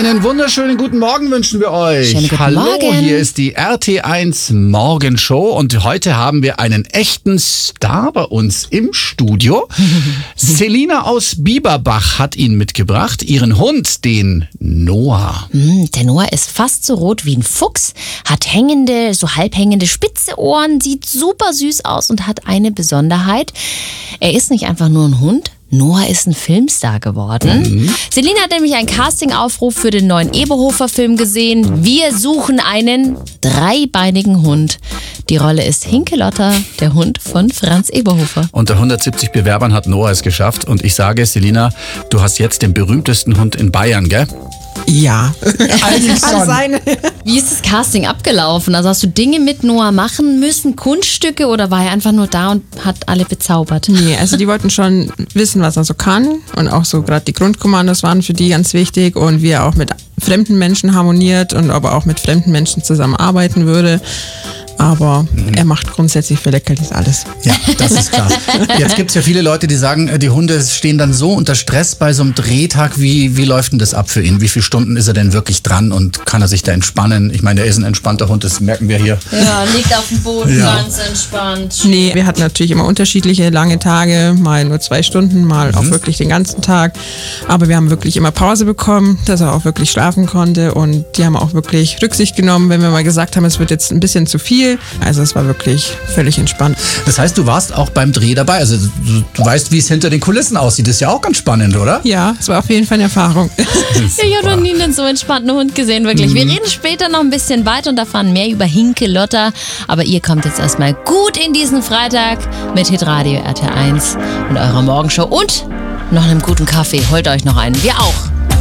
Einen wunderschönen guten Morgen wünschen wir euch. Schönen guten Hallo, Morgen. Hier ist die RT1 Morgenshow und heute haben wir einen echten Star bei uns im Studio. Selina aus Bieberbach hat ihn mitgebracht, ihren Hund, den Noah. Der Noah ist fast so rot wie ein Fuchs, hat hängende, so halbhängende spitze Ohren, sieht super süß aus und hat eine Besonderheit. Er ist nicht einfach nur ein Hund, Noah ist ein Filmstar geworden. Selina hat nämlich einen Castingaufruf für den neuen Eberhofer-Film gesehen. Wir suchen einen dreibeinigen Hund. Die Rolle ist Hinkelotter, der Hund von Franz Eberhofer. Unter 170 Bewerbern hat Noah es geschafft und ich sage, Selina, du hast jetzt den berühmtesten Hund in Bayern, gell? Ja, Eigentlich kann sein. Wie ist das Casting abgelaufen? Also hast du Dinge mit Noah machen müssen, Kunststücke, oder war er einfach nur da und hat alle bezaubert? Nee, also die wollten schon wissen, was er so kann, und auch so gerade die Grundkommandos waren für die ganz wichtig, und wie er auch mit fremden Menschen harmoniert und ob er auch mit fremden Menschen zusammenarbeiten würde. Aber er macht grundsätzlich für Leckerlis alles. Ja, das ist klar. Jetzt gibt es ja viele Leute, die sagen, die Hunde stehen dann so unter Stress bei so einem Drehtag. Wie läuft denn das ab für ihn? Wie viele Stunden ist er denn wirklich dran und kann er sich da entspannen? Ich meine, er ist ein entspannter Hund, das merken wir hier. Ja, liegt auf dem Boden, Ja. ganz entspannt. Nee, wir hatten natürlich immer unterschiedliche lange Tage, mal nur 2 Stunden, mal auch wirklich den ganzen Tag. Aber wir haben wirklich immer Pause bekommen, dass er auch wirklich schlafen konnte, und die haben auch wirklich Rücksicht genommen, wenn wir mal gesagt haben, es wird jetzt ein bisschen zu viel. Also es war wirklich völlig entspannt. Das heißt, du warst auch beim Dreh dabei. Also du weißt, wie es hinter den Kulissen aussieht. Das ist ja auch ganz spannend, oder? Ja, es war auf jeden Fall eine Erfahrung. Ja, ich habe noch nie einen so entspannten Hund gesehen, wirklich. Wir reden später noch ein bisschen weiter und erfahren mehr über Hinkelotter. Aber ihr kommt jetzt erstmal gut in diesen Freitag mit Hitradio RT1 und eurer Morgenshow und noch einem guten Kaffee. Holt euch noch einen. Wir auch.